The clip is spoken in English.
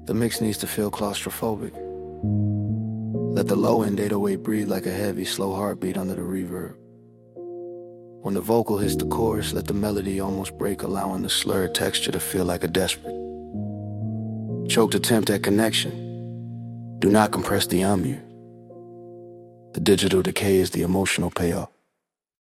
The mix needs to feel claustrophobic. Let the low-end 808 breathe like a heavy, slow heartbeat under the reverb. When the vocal hits the chorus, let the melody almost break, allowing the slurred texture to feel like a desperate choked attempt at connection. Do not compress the ammu. The digital decay is the emotional payoff.